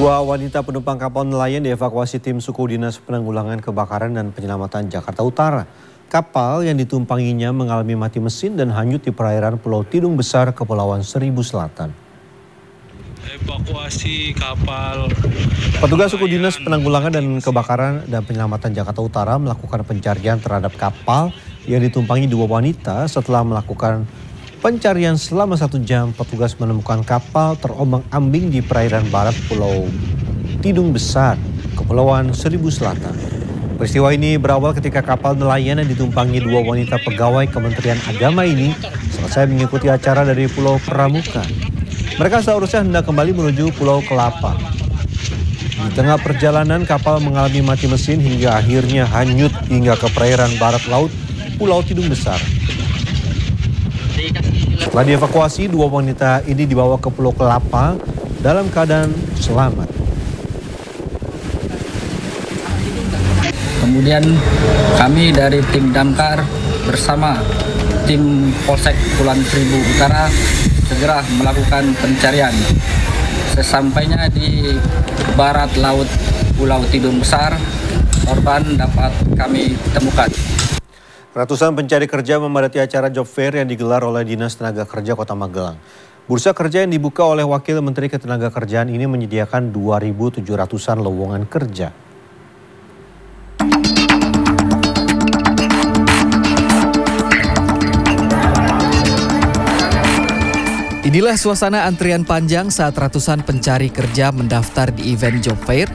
Dua wanita penumpang kapal nelayan dievakuasi tim suku Dinas Penanggulangan Kebakaran dan Penyelamatan Jakarta Utara. Kapal yang ditumpanginya mengalami mati mesin dan hanyut di perairan Pulau Tidung Besar, Kepulauan Seribu Selatan. Evakuasi kapal. Petugas suku Dinas Penanggulangan dan Kebakaran dan Penyelamatan Jakarta Utara melakukan pencarian terhadap kapal yang ditumpangi dua wanita. Setelah melakukan pencarian selama 1 jam, petugas menemukan kapal terombang-ambing di perairan barat Pulau Tidung Besar, Kepulauan Seribu Selatan. Peristiwa ini berawal ketika kapal nelayan yang ditumpangi dua wanita pegawai Kementerian Agama ini selesai mengikuti acara dari Pulau Pramuka. Mereka seharusnya hendak kembali menuju Pulau Kelapa. Di tengah perjalanan, kapal mengalami mati mesin hingga akhirnya hanyut hingga ke perairan barat laut Pulau Tidung Besar. Setelah dievakuasi, dua wanita ini dibawa ke Pulau Kelapa dalam keadaan selamat. Kemudian kami dari tim damkar bersama tim Polsek Kepulauan Seribu Utara segera melakukan pencarian. Sesampainya di barat laut Pulau Tidung Besar, korban dapat kami temukan. Ratusan pencari kerja memadati acara job fair yang digelar oleh Dinas Tenaga Kerja Kota Magelang. Bursa kerja yang dibuka oleh Wakil Menteri Ketenagakerjaan ini menyediakan 2.700-an lowongan kerja. Inilah suasana antrian panjang saat ratusan pencari kerja mendaftar di event job fair